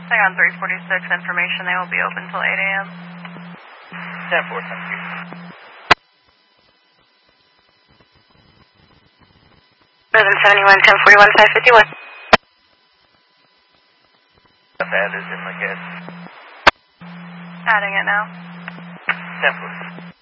Thing on 346 information, they will be open till 8 a.m. 10-4, thank you. Present 71, 1041, 551. That is in my guess. Adding it now. 10-4.